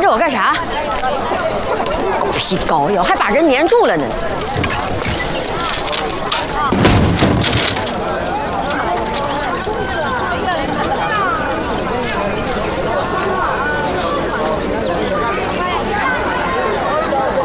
着我干啥？狗皮膏药，还把人粘住了呢。